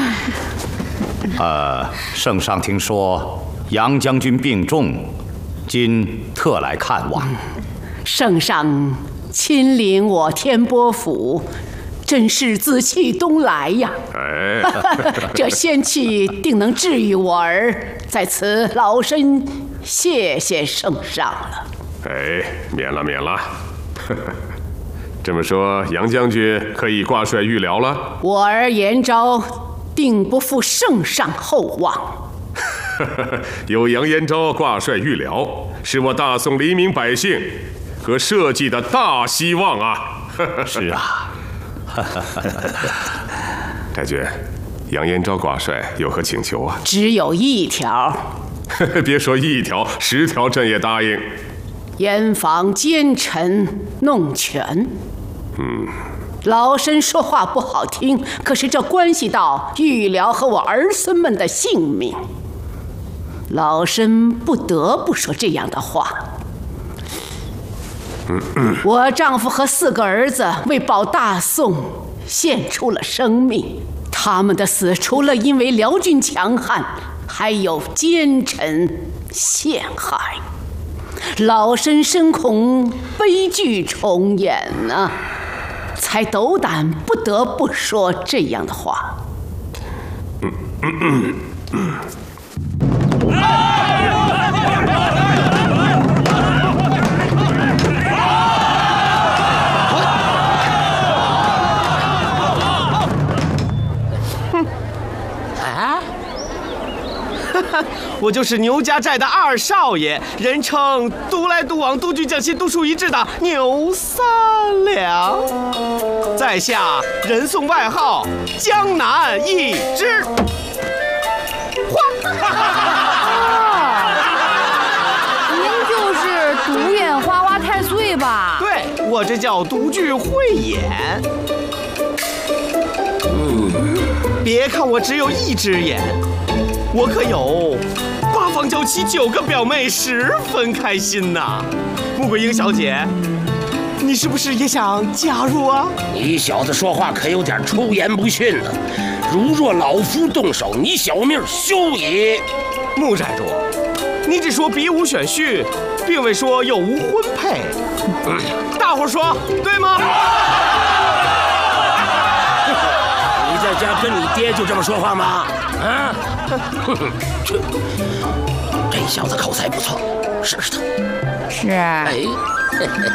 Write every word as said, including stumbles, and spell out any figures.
呃，圣上听说杨将军病重，今特来看望。 圣上亲临我天波府，真是自气东来呀！ 哎， 这仙气定能治愈我儿，在此老身谢谢圣上了。 哎，免了免了。这么说，杨将军可以挂帅御辽了？ 我儿严昭定不负圣上厚望。 有杨延昭挂帅御辽，是我大宋黎民百姓和社稷的大希望啊！ 是啊。 太君，杨延昭挂帅有何请求啊？ 只有一条。 别说一条，十条朕也答应。 严防奸臣弄权。 嗯， 老身说话不好听，可是这关系到御辽和我儿孙们的性命，老身不得不说这样的话。 嗯嗯、 我丈夫和四个儿子为保大宋献出了生命，他们的死除了因为辽军强悍，还有奸臣陷害。老身深恐悲剧重演呢、啊，才斗胆不得不说这样的话。 嗯嗯嗯嗯我就是牛家寨的二少爷，人称独来独往、独具匠心、独树一帜的牛三两。在下人送外号江南一枝花。 您就是独眼花花太岁吧？ 对，我这叫独具慧眼。嗯，别看我只有一只眼，我可有八方九旗九个表妹，十分开心呐。穆桂英小姐，你是不是也想加入啊？ 你小子说话可有点出言不逊了。如若老夫动手，你小命休矣。 穆寨主，你只说比武选婿，并未说有无婚配。嗯、大伙说对吗？ 你在家跟你爹就这么说话吗？啊？这这小子口才不错，试试他。 是。 哎。